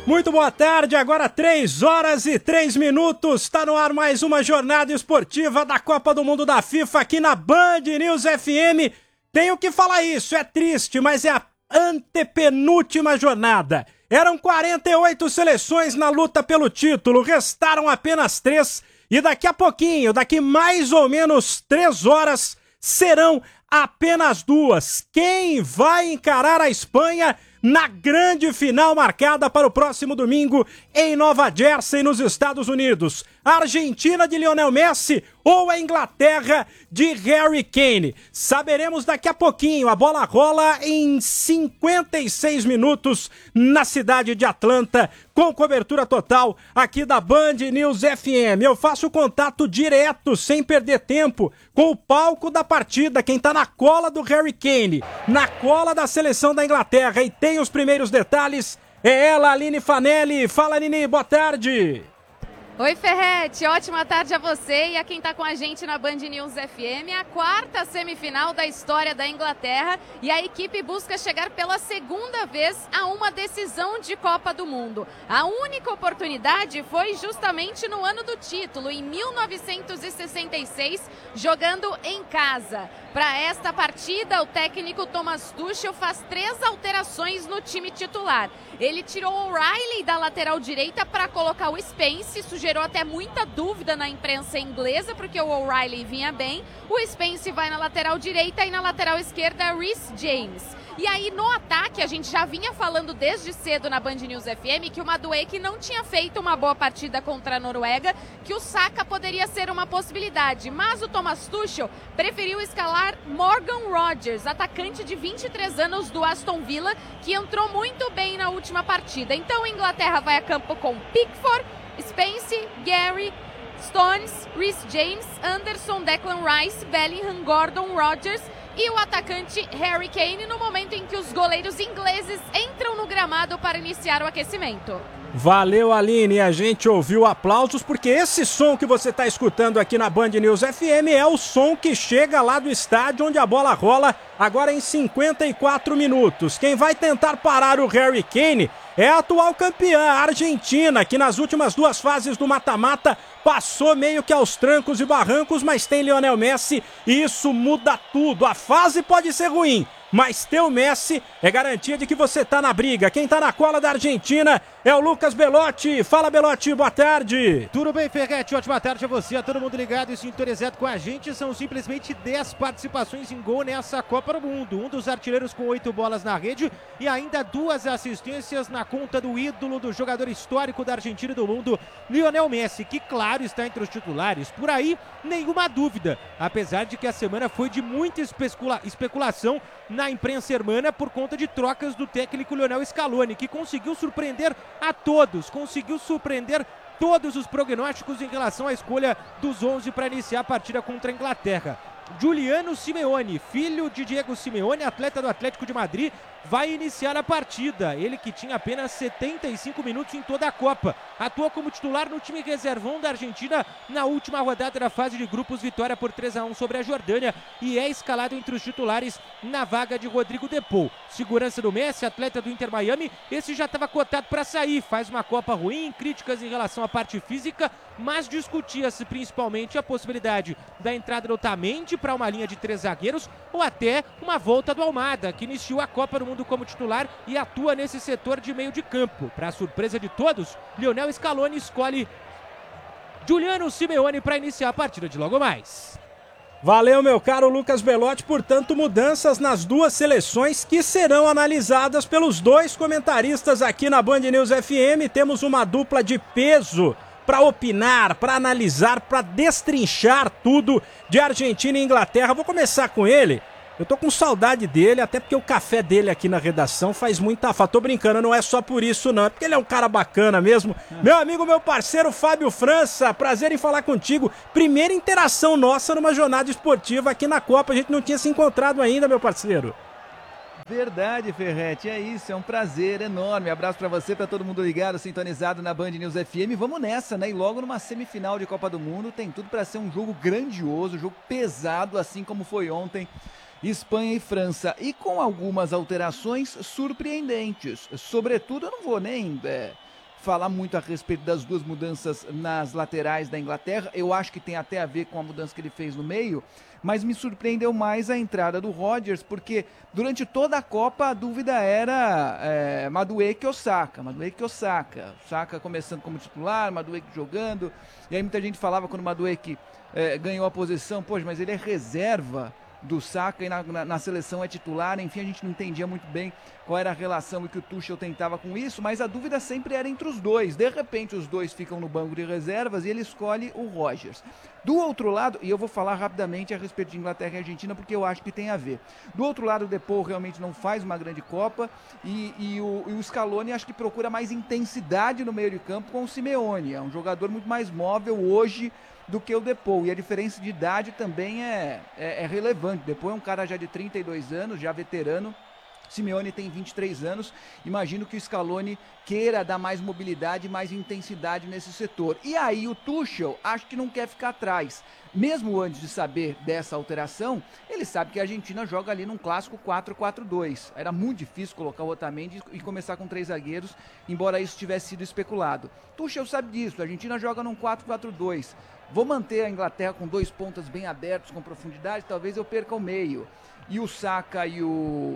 Muito boa tarde, agora 3h03, está no ar mais uma jornada esportiva da Copa do Mundo da FIFA aqui na Band News FM. Tenho que falar isso, é triste, mas é a antepenúltima jornada. Eram 48 seleções na luta pelo título, restaram apenas 3 e daqui a pouquinho, daqui mais ou menos 3 horas, serão apenas 2. Quem vai encarar a Espanha na grande final marcada para o próximo domingo em Nova Jersey, nos Estados Unidos? A Argentina de Lionel Messi ou a Inglaterra de Harry Kane? Saberemos daqui a pouquinho. A bola rola em 56 minutos na cidade de Atlanta, com cobertura total aqui da Band News FM. Eu faço contato direto, sem perder tempo, com o palco da partida. Quem tá na cola do Harry Kane, na cola da seleção da Inglaterra e tem os primeiros detalhes, é ela, Aline Fanelli. Fala, Aline, boa tarde. Oi, Ferretti, ótima tarde a você e a quem está com a gente na Band News FM. A quarta semifinal da história da Inglaterra e a equipe busca chegar pela segunda vez a uma decisão de Copa do Mundo. A única oportunidade foi justamente no ano do título, em 1966, jogando em casa. Para esta partida, o técnico Thomas Tuchel faz 3 alterações no time titular. Ele tirou o O'Reilly da lateral direita para colocar o Spence. Isso gerou até muita dúvida na imprensa inglesa, porque o O'Reilly vinha bem. O Spence vai na lateral direita e na lateral esquerda, Reece James. E aí, no ataque, a gente já vinha falando desde cedo na Band News FM que o Madueke não tinha feito uma boa partida contra a Noruega, que o Saka poderia ser uma possibilidade. Mas o Thomas Tuchel preferiu escalar Morgan Rogers, atacante de 23 anos do Aston Villa, que entrou muito bem na última partida. Então, a Inglaterra vai a campo com Pickford, Spence, Gary, Stones, Reece James, Anderson, Declan Rice, Bellingham, Gordon, Rogers e o atacante Harry Kane, no momento em que os goleiros ingleses entram no gramado para iniciar o aquecimento. Valeu, Aline, a gente ouviu aplausos porque esse som que você está escutando aqui na Band News FM é o som que chega lá do estádio onde a bola rola agora em 54 minutos. Quem vai tentar parar o Harry Kane é a atual campeã, a Argentina, que nas últimas 2 fases do mata-mata passou meio que aos trancos e barrancos, mas tem Lionel Messi e isso muda tudo. A fase pode ser ruim, mas ter o Messi é garantia de que você tá na briga. Quem tá na cola da Argentina é o Lucas Belotti. Fala, Belotti, boa tarde. Tudo bem, Ferretti? Ótima tarde a você, a todo mundo ligado e sintonizado com a gente. São simplesmente 10 participações em gol nessa Copa do Mundo. Um dos artilheiros com 8 bolas na rede e ainda 2 assistências na conta do ídolo, do jogador histórico da Argentina e do mundo, Lionel Messi, que claro está entre os titulares. Por aí, nenhuma dúvida. Apesar de que a semana foi de muita especulação na imprensa hermana por conta de trocas do técnico Lionel Scaloni, que conseguiu surpreender a todos, conseguiu surpreender todos os prognósticos em relação à escolha dos 11 para iniciar a partida contra a Inglaterra. Giuliano Simeone, filho de Diego Simeone, atleta do Atlético de Madrid, vai iniciar a partida. Ele que tinha apenas 75 minutos em toda a Copa. Atua como titular no time reservão da Argentina na última rodada da fase de grupos, vitória por 3-1 sobre a Jordânia, e é escalado entre os titulares na vaga de Rodrigo De Paul. Segurança do Messi, atleta do Inter Miami, esse já estava cotado para sair. Faz uma Copa ruim, críticas em relação à parte física, mas discutia-se principalmente a possibilidade da entrada do Otamendi para uma linha de 3 zagueiros ou até uma volta do Almada, que iniciou a Copa do Mundo como titular e atua nesse setor de meio de campo. Para surpresa de todos, Lionel Scaloni escolhe Giuliano Simeone para iniciar a partida de logo mais. Valeu, meu caro Lucas Belotti. Portanto, mudanças nas 2 seleções que serão analisadas pelos 2 comentaristas aqui na Band News FM. Temos uma dupla de peso para opinar, para analisar, para destrinchar tudo de Argentina e Inglaterra. Vou começar com ele. Eu tô com saudade dele, até porque o café dele aqui na redação faz muita falta. Tô brincando, não é só por isso não, é porque ele é um cara bacana mesmo. Meu amigo, meu parceiro Fábio França, prazer em falar contigo. Primeira interação nossa numa jornada esportiva aqui na Copa, a gente não tinha se encontrado ainda, meu parceiro. Verdade, Ferretti, é isso, é um prazer enorme. Abraço pra você, pra todo mundo ligado, sintonizado na Band News FM. Vamos nessa, né? E logo numa semifinal de Copa do Mundo, tem tudo pra ser um jogo grandioso, um jogo pesado, assim como foi ontem Espanha e França, e com algumas alterações surpreendentes. Sobretudo, eu não vou nem falar muito a respeito das duas mudanças nas laterais da Inglaterra. Eu acho que tem até a ver com a mudança que ele fez no meio, mas me surpreendeu mais a entrada do Rodgers, porque durante toda a Copa a dúvida era Madueke ou Saka. Saka começando como titular, Madueke jogando, e aí muita gente falava quando o Madueke ganhou a posição, poxa, mas ele é reserva do Saka e na seleção é titular. Enfim, a gente não entendia muito bem qual era a relação e que o Tuchel tentava com isso, mas a dúvida sempre era entre os dois. De repente os dois ficam no banco de reservas e ele escolhe o Rodgers. Do outro lado, e eu vou falar rapidamente a respeito de Inglaterra e Argentina porque eu acho que tem a ver. Do outro lado, o Depou realmente não faz uma grande Copa e o Scaloni acho que procura mais intensidade no meio de campo com o Simeone. É um jogador muito mais móvel hoje do que o Depou, e a diferença de idade também é relevante. O Depou é um cara já de 32 anos, já veterano, Simeone tem 23 anos, imagino que o Scaloni queira dar mais mobilidade, mais intensidade nesse setor. E aí o Tuchel acho que não quer ficar atrás. Mesmo antes de saber dessa alteração, ele sabe que a Argentina joga ali num clássico 4-4-2. Era muito difícil colocar o Otamendi e começar com 3 zagueiros, embora isso tivesse sido especulado. Tuchel sabe disso, a Argentina joga num 4-4-2. Vou manter a Inglaterra com 2 pontas bem abertos, com profundidade, talvez eu perca o meio. E o Saka e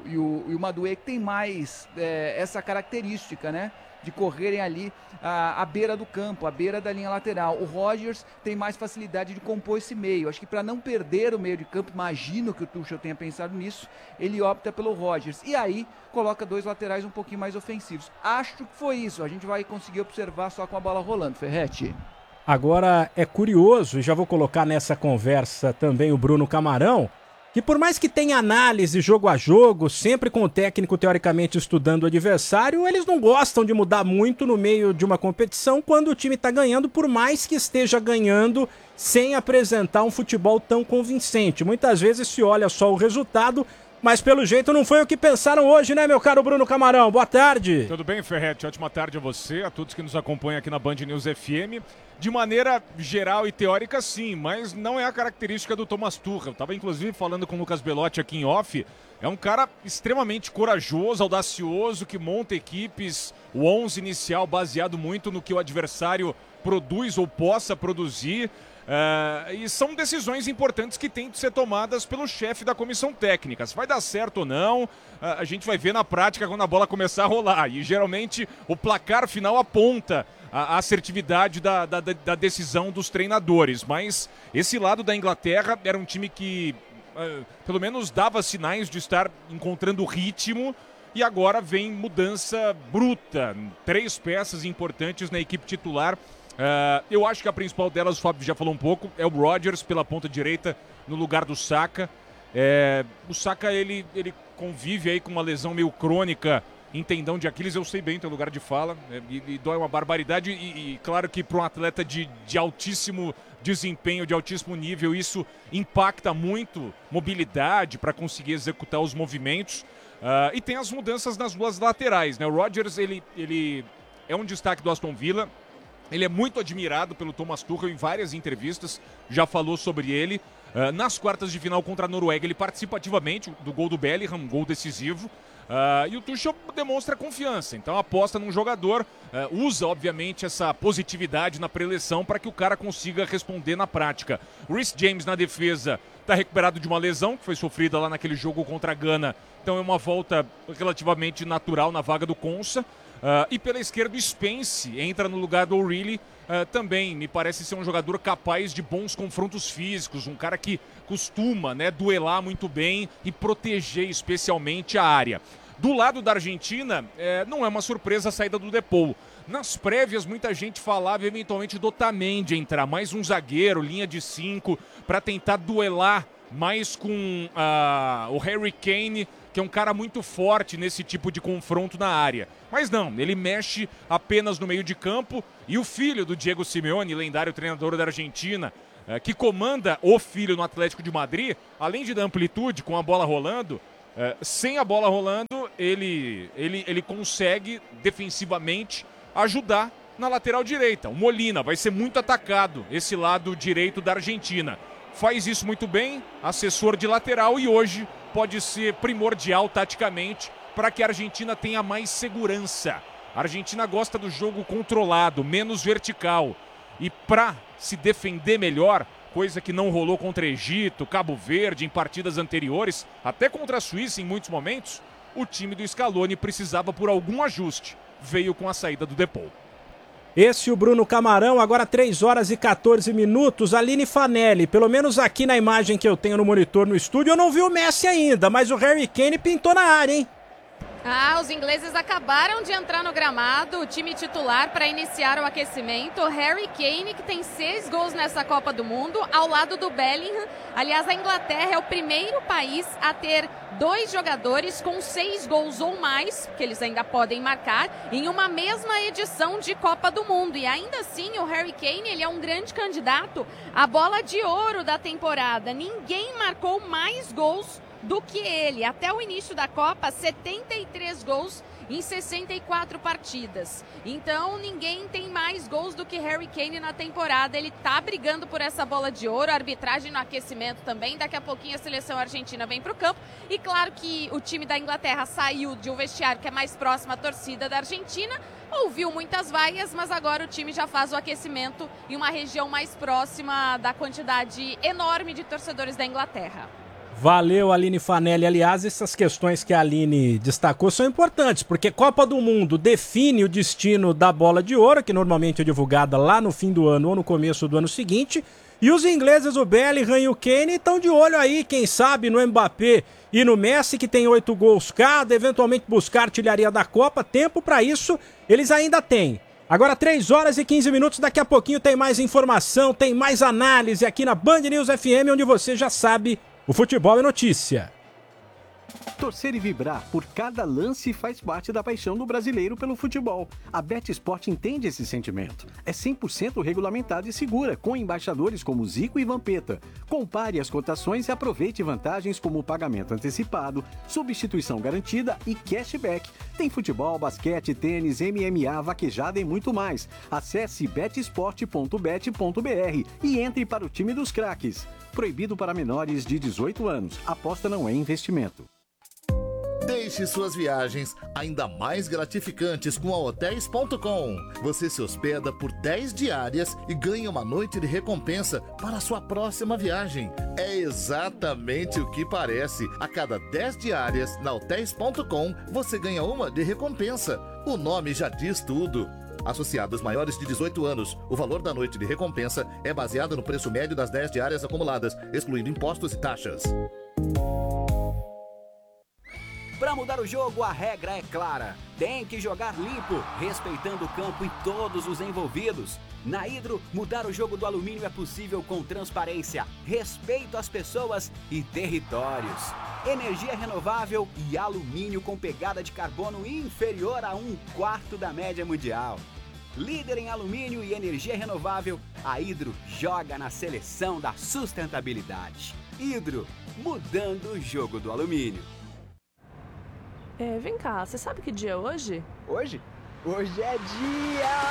o Madueke tem mais essa característica, né? De correrem ali à beira do campo, à beira da linha lateral. O Rodgers tem mais facilidade de compor esse meio. Acho que para não perder o meio de campo, imagino que o Tuchel tenha pensado nisso, ele opta pelo Rodgers. E aí coloca 2 laterais um pouquinho mais ofensivos. Acho que foi isso. A gente vai conseguir observar só com a bola rolando, Ferretti. Agora é curioso, e já vou colocar nessa conversa também o Bruno Camarão, que por mais que tenha análise jogo a jogo, sempre com o técnico teoricamente estudando o adversário, eles não gostam de mudar muito no meio de uma competição quando o time está ganhando, por mais que esteja ganhando sem apresentar um futebol tão convincente. Muitas vezes se olha só o resultado, mas pelo jeito não foi o que pensaram hoje, né, meu caro Bruno Camarão? Boa tarde. Tudo bem, Ferretti? Ótima tarde a você, a todos que nos acompanham aqui na Band News FM. De maneira geral e teórica, sim, mas não é a característica do Thomas Tuchel. Eu estava inclusive falando com o Lucas Belotti aqui em off. É um cara extremamente corajoso, audacioso, que monta equipes, o 11 inicial baseado muito no que o adversário produz ou possa produzir. E são decisões importantes que têm de ser tomadas pelo chefe da comissão técnica. Se vai dar certo ou não, a gente vai ver na prática quando a bola começar a rolar. E geralmente o placar final aponta a assertividade da decisão dos treinadores. Mas esse lado da Inglaterra era um time que pelo menos dava sinais de estar encontrando ritmo. E agora vem mudança bruta. 3 peças importantes na equipe titular. Eu acho que a principal delas, o Fábio já falou um pouco, é o Rodgers pela ponta direita no lugar do Saka. O Saka ele convive aí com uma lesão meio crônica em tendão de Aquiles, eu sei bem teu lugar de fala, e dói uma barbaridade, e claro que para um atleta de altíssimo desempenho, de altíssimo nível, isso impacta muito mobilidade para conseguir executar os movimentos. E tem as mudanças nas duas laterais, né? O Rodgers ele é um destaque do Aston Villa. Ele é muito admirado pelo Thomas Tuchel em várias entrevistas, já falou sobre ele. Nas quartas de final contra a Noruega, ele participa ativamente do gol do Bellingham, um gol decisivo. E o Tuchel demonstra confiança, então aposta num jogador, usa obviamente essa positividade na preleção para que o cara consiga responder na prática. O Reece James na defesa está recuperado de uma lesão que foi sofrida lá naquele jogo contra a Gana, então é uma volta relativamente natural na vaga do Konsa. E pela esquerda o Spence entra no lugar do O'Reilly, também me parece ser um jogador capaz de bons confrontos físicos, um cara que costuma, né, duelar muito bem e proteger especialmente a área. Do lado da Argentina, não é uma surpresa a saída do Depou. Nas prévias muita gente falava eventualmente do Otamendi entrar, mais um zagueiro, linha de 5, para tentar duelar mais com o Harry Kane, que é um cara muito forte nesse tipo de confronto na área. Mas não, ele mexe apenas no meio de campo, e o filho do Diego Simeone, lendário treinador da Argentina, que comanda o filho no Atlético de Madrid, além de dar amplitude com a bola rolando, sem a bola rolando, ele consegue defensivamente ajudar na lateral direita. O Molina vai ser muito atacado, esse lado direito da Argentina. Faz isso muito bem, assessor de lateral, e hoje pode ser primordial taticamente para que a Argentina tenha mais segurança. A Argentina gosta do jogo controlado, menos vertical. E para se defender melhor, coisa que não rolou contra Egito, Cabo Verde, em partidas anteriores, até contra a Suíça em muitos momentos, o time do Scaloni precisava por algum ajuste. Veio com a saída do Depou. Esse o Bruno Camarão, agora 3 horas e 14 minutos. Aline Fanelli, pelo menos aqui na imagem que eu tenho no monitor no estúdio, eu não vi o Messi ainda, mas o Harry Kane pintou na área, hein? Os ingleses acabaram de entrar no gramado, o time titular para iniciar o aquecimento. Harry Kane, que tem 6 gols nessa Copa do Mundo, ao lado do Bellingham. Aliás, a Inglaterra é o primeiro país a ter 2 jogadores com 6 gols ou mais, que eles ainda podem marcar, em uma mesma edição de Copa do Mundo. E ainda assim, o Harry Kane, ele é um grande candidato à bola de ouro da temporada. Ninguém marcou mais gols do que ele. Até o início da Copa, 73 gols em 64 partidas. Então, ninguém tem mais gols do que Harry Kane na temporada. Ele tá brigando por essa bola de ouro, a arbitragem no aquecimento também. Daqui a pouquinho a seleção argentina vem pro campo. E claro que o time da Inglaterra saiu de um vestiário que é mais próximo à torcida da Argentina. Ouviu muitas vaias, mas agora o time já faz o aquecimento em uma região mais próxima da quantidade enorme de torcedores da Inglaterra. Valeu, Aline Fanelli. Aliás, essas questões que a Aline destacou são importantes, porque Copa do Mundo define o destino da bola de ouro, que normalmente é divulgada lá no fim do ano ou no começo do ano seguinte, e os ingleses, o Bellingham e o Kane, estão de olho aí, quem sabe, no Mbappé e no Messi, que tem 8 gols cada, eventualmente buscar artilharia da Copa. Tempo para isso eles ainda têm. Agora 3 horas e 15 minutos, daqui a pouquinho tem mais informação, tem mais análise aqui na Band News FM, onde você já sabe, o futebol é notícia. Torcer e vibrar por cada lance faz parte da paixão do brasileiro pelo futebol. A BetSport entende esse sentimento. É 100% regulamentada e segura, com embaixadores como Zico e Vampeta. Compare as cotações e aproveite vantagens como pagamento antecipado, substituição garantida e cashback. Tem futebol, basquete, tênis, MMA, vaquejada e muito mais. Acesse betsport.bet.br e entre para o time dos craques. Proibido para menores de 18 anos. Aposta não é investimento. Deixe suas viagens ainda mais gratificantes com a Hotels.com. Você se hospeda por 10 diárias e ganha uma noite de recompensa para a sua próxima viagem. É exatamente o que parece. A cada 10 diárias na Hotels.com, você ganha uma de recompensa. O nome já diz tudo. Associados maiores de 18 anos, o valor da noite de recompensa é baseado no preço médio das 10 diárias acumuladas, excluindo impostos e taxas. Para mudar o jogo, a regra é clara. Tem que jogar limpo, respeitando o campo e todos os envolvidos. Na Hidro, mudar o jogo do alumínio é possível com transparência, respeito às pessoas e territórios. Energia renovável e alumínio com pegada de carbono inferior a 1/4 da média mundial. Líder em alumínio e energia renovável, a Hidro joga na seleção da sustentabilidade. Hidro, mudando o jogo do alumínio. Vem cá, você sabe que dia é hoje? Hoje? Hoje é dia...